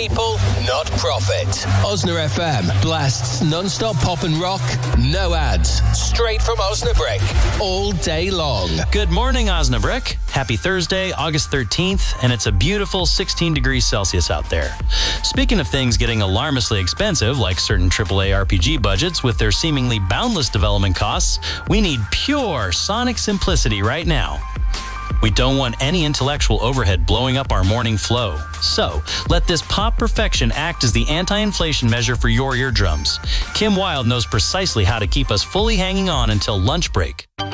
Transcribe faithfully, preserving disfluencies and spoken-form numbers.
people, not profit. Osna F M blasts non-stop pop and rock, no ads, straight from Osnabrick, all day long. Good morning, Osnabrick. Happy Thursday, August thirteenth, and it's a beautiful sixteen degrees Celsius out there. Speaking of things getting alarmistly expensive, like certain triple A R P G budgets with their seemingly boundless development costs, we need pure sonic simplicity right now. We don't want any intellectual overhead blowing up our morning flow. So, let this pop perfection act as the anti-inflation measure for your eardrums. Kim Wilde knows precisely how to keep us fully hanging on until lunch break.